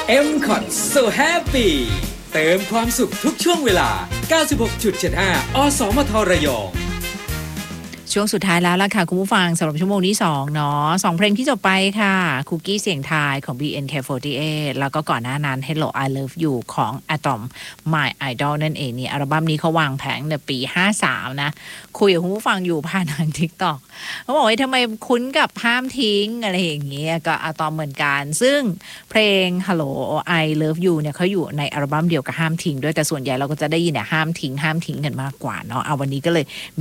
M Cot So Happy เติมความสุขทุกช่วงเวลา 96.75 อสมทระยองช่วงสุดท้ายแล้วล่ะค่ะคุณผู้ฟังสำหรับชั่วโมงที่2เนาะ2เพลงที่จบไปค่ะคุกกี้เสียงทายของ BNK48 แล้วก็ก่อนหน้านั้น Hello I Love You ของ Atom My Idol นั่นเองนี่อัลบั้มนี้เขาวางแผงในปี53นะคุยกับคุณผู้ฟังอยู่ผ่านทาง TikTok เขาบอกว่าทำไมคุ้นกับห้ามทิ้งอะไรอย่างเงี้ยก็ Atom เหมือนกันซึ่งเพลง Hello I Love You เนี่ยเขาอยู่ในอัลบั้มเดียวกับห้ามทิ้งด้วยแต่ส่วนใหญ่เราก็จะได้ยินเนี่ยห้ามทิ้งกันมากกว่าเนาะเอาวันนี้ก็เลย